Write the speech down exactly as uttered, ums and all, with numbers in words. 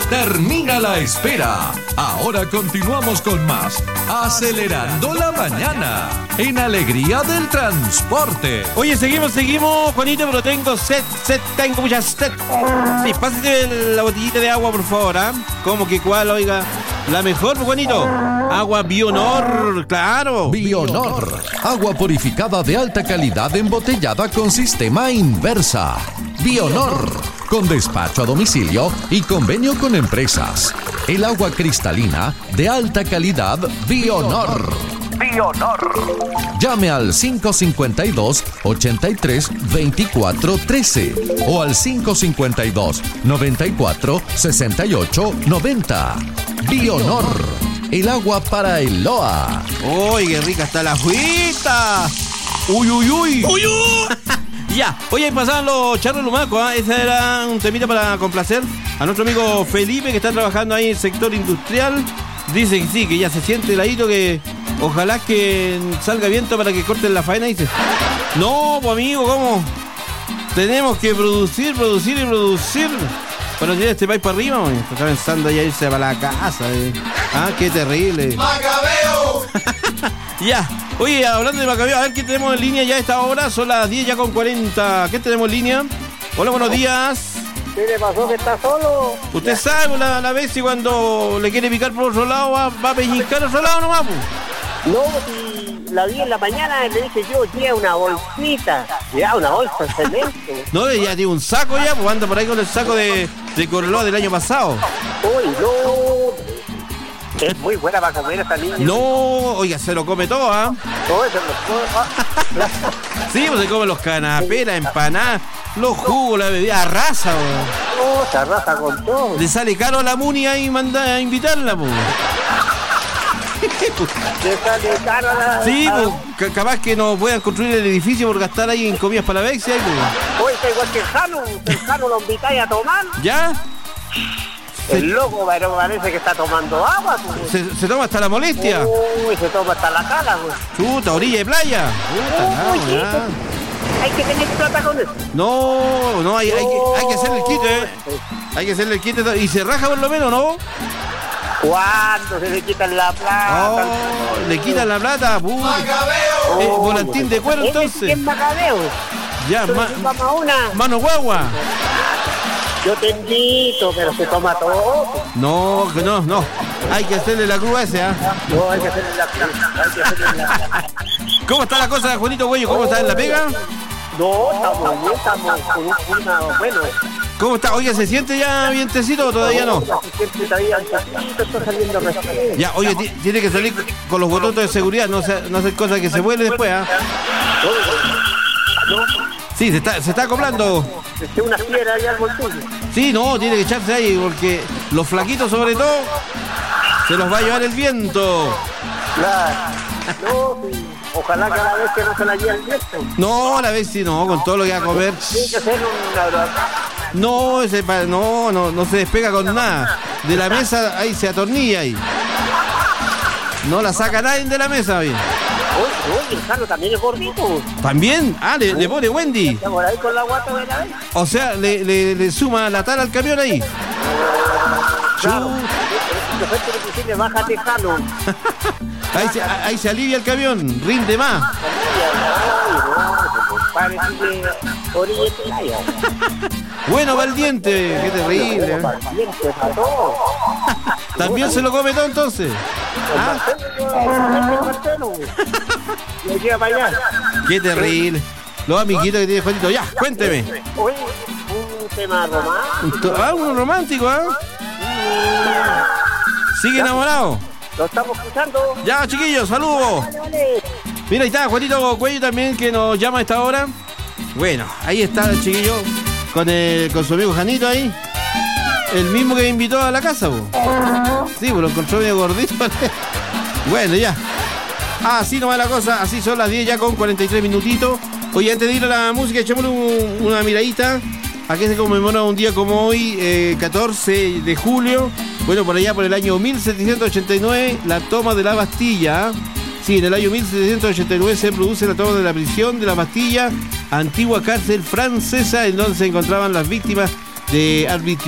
Termina la espera. Ahora continuamos con más Acelerando la Mañana en Alegría del Transporte. Oye, seguimos, seguimos, Juanito, pero tengo sed, sed, tengo mucha sed. Sí, pásate la botellita de agua, por favor, ¿ah? ¿eh? ¿Cómo que cuál, oiga? La mejor, Juanito. Agua Bionor, claro. Bionor, agua purificada de alta calidad embotellada con sistema inversa. Bionor, con despacho a domicilio y convenio con empresas. El agua cristalina de alta calidad Bionor. Bionor. Llame al cinco cinco dos, ochenta y tres, veinticuatro trece o al cinco cinco dos, noventa y cuatro, sesenta y ocho, noventa. Bionor, el agua para el L O A. ¡Uy, qué rica está la agüita! ¡Uy, uy, uy! ¡Uy, uy! Ya, oye, pasaban los charros lumacos, ¿eh? Ese era un temita para complacer a nuestro amigo Felipe, que está trabajando ahí en el sector industrial. Dice que sí, que ya se siente heladito, que ojalá que salga viento para que corten la faena. Dice, no, pues amigo, ¿cómo? Tenemos que producir, producir y producir para tirar este país para arriba, man. Está pensando ya irse para la casa, eh. Ah, qué terrible. ¡Macabeo! Ya, oye, hablando de Macabeo, a ver qué tenemos en línea ya a esta hora. Son las diez ya con cuarenta. ¿Qué tenemos en línea? Hola, buenos días. ¿Qué le pasó que está solo? Usted sabe, la, la vez si cuando le quiere picar por otro lado va, va a pellizcar otro lado nomás, pues. No, si la vi en la mañana, le dije yo, lleva una bolsita, lleva una bolsa de cemento. No, ya tiene un saco ya, pues anda por ahí con el saco de, de Corloa del año pasado. Uy, no. Es muy buena para comer esta niña. No, oiga, se lo come todo, ¿ah? ¿eh? Todo eso lo come. Sí, pues se come los canapés, la empanada, los jugos, la bebida, arrasa, weón. Oh, se arrasa con todo. Le sale caro a la Muni ahí manda a invitarla, pues. Le sale caro a la... Sí, pues, capaz que no puedan construir el edificio por gastar ahí en comidas para la Vexia. Pues. Oye, está igual que el Jano, el Jano lo invitáis a tomar. ¿Ya? El loco, pero parece que está tomando agua. Pues. ¿Se, se toma hasta la molestia? Uy, se toma hasta la cala, pues. Chuta, orilla de playa. Puta, Uy, no, sí, hay que tener plata con eso. No, no, hay, hay, que, hay que hacerle el quite, ¿eh? Hay que hacerle el quite y se raja por lo menos, ¿no? ¿Cuándo se le quitan la plata? Oh, le quitan la plata, puta. ¡Macabeo! Eh, volantín de cuero, entonces. ¿Quién Macabeo? Ya, ma, una. Mano guagua. Yo te invito, pero se toma todo. No, que no, no. Hay que hacerle la cruz a ese, ¿ah? ¿eh? No, hay que hacerle la cruz. Hay que hacerle la... ¿Cómo está la cosa, Juanito Güello? ¿Cómo está en la pega? No, estamos bien, estamos con una... Bueno... ¿Cómo está? Oye, ¿se siente ya vientecito o todavía no? Se siente todavía vientecito, está saliendo recién. Ya, oye, t- tiene que salir con los botones de seguridad, no hacer, no hacer cosas que se vuelen después, ¿ah? ¿eh? Sí, se está, se está acoplando. Es una piedra ahí al bolsillo. Sí, no, tiene que echarse ahí porque los flaquitos sobre todo se los va a llevar el viento. Claro. No, sí. Ojalá que a la vez que no se la lleve el viento. No, a la vez sí, no, con todo lo que va a comer. Tiene que ser una... No, ese pa- no, no, no se despega con nada. De la mesa ahí se atornilla ahí. No la saca nadie de la mesa, bien. Oye, oye, el Carlos también es gordito. ¿También? Ah, le, le pone Wendy. Está por ahí con la guata de la vez. O sea, le, le, le suma la tala al camión ahí. Claro. El chofer tiene que decirle, bájate, Carlos. Ahí se, ahí se alivia el camión, rinde más. Bueno, para el diente, qué terrible. ¿eh? También se lo come todo entonces. ¿Ah? Qué terrible. Los amiguitos que tiene Juanito. Ya, cuénteme. Oye, un tema romántico. Ah, uno romántico, ¿ah? ¿eh? ¿Sigue enamorado? Lo estamos escuchando. Ya, chiquillos, saludos. Vale, vale. Mira, ahí está Juanito Cuello también, que nos llama a esta hora. Bueno, ahí está el chiquillo con, el, con su amigo Janito ahí. El mismo que me invitó a la casa, po. Sí, pues lo encontró medio gordito. Bueno, ya. Así nomás la cosa, así son las diez ya con cuarenta y tres minutitos. Oye, antes de ir a la música, echémosle un, una miradita. Aquí se conmemora un día como hoy, eh, catorce de julio. Bueno, por allá por el año mil setecientos ochenta y nueve, la toma de la Bastilla. Sí, en el año mil setecientos ochenta y nueve se produce la toma de la prisión de la Bastilla, antigua cárcel francesa en donde se encontraban las víctimas de arbitraje.